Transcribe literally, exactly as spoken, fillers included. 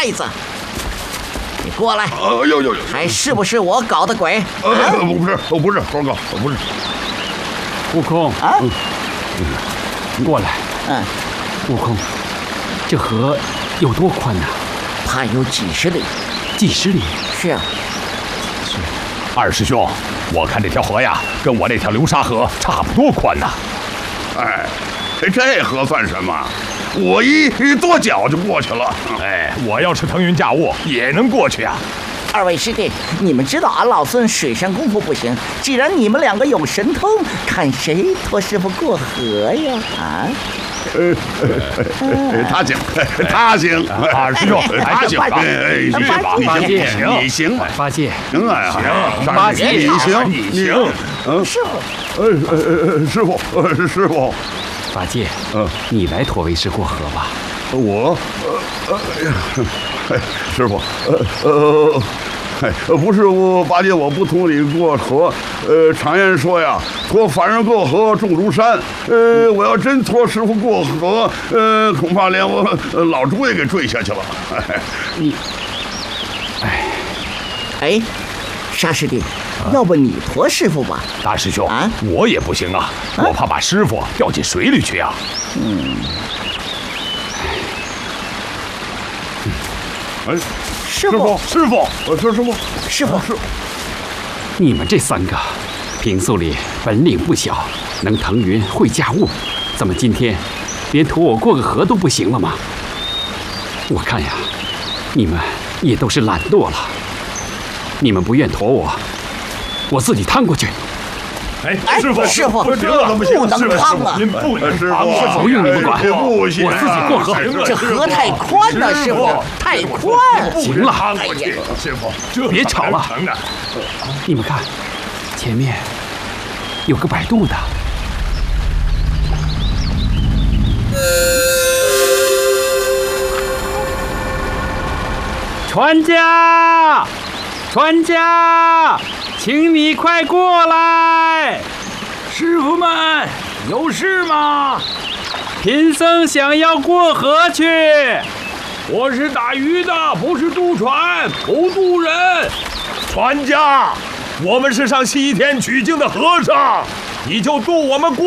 袋子。你过来！ 哎呦呦呦！ 还是不是我搞的鬼？ 呃，不是，不是，猴哥，不是。 悟空啊， 嗯，过来。 嗯， 悟空，这河有多宽呢？ 怕有几十里。 几十里？ 是啊。 二师兄，我看这条河呀，跟我那条流沙河差不多宽呐。 哎，这河算什么？我一跺脚就过去了。 哎，我要是腾云驾雾，也能过去啊。 二位师弟，你们知道俺老孙水上功夫不行，既然你们两个有神通，看谁拖师傅过河呀？啊？ 呃，他行，他行， 二师兄， 他行， 哎， 你八戒， 你行， 八戒， 行啊， 行， 八戒，你行， 你行， 嗯， 师傅， 呃呃，师傅，呃，师傅， 八戒， 嗯， 你来驮为师过河吧。 我，呃呃，师傅，呃呃。哎，不是我八戒，我不同你过河。呃，常言说呀，托凡人过河重如山。呃，我要真托师傅过河，呃，恐怕连我、呃、老猪也给坠下去了。哎、 你，哎， 哎，沙师弟，要不你驮师傅吧？ 大师兄， 啊， 我也不行啊，我怕把师傅掉进水里去啊。 嗯。 哎。 师傅， 师傅，我说师傅， 师傅，师傅， 你们这三个平素里本领不小，能腾云会驾雾，怎么今天连驮我过个河都不行了吗？我看呀，你们也都是懒惰了。你们不愿驮我，我自己趟过去。 哎，师傅， 师傅， 这怎么行？ 不能趟啊！ 您不能师趟傅， 不用你们管， 不行， 我自己过河。 这河太宽了，师傅，太宽。 行了， 趟过去，师傅，这别吵了。你们看，前面有个摆渡的。船家，船家，请你快过来！ 师傅们，有事吗？ 贫僧想要过河去。 我是打鱼的，不是渡船，不渡人。 船家，我们是上西天取经的和尚，你就渡我们过。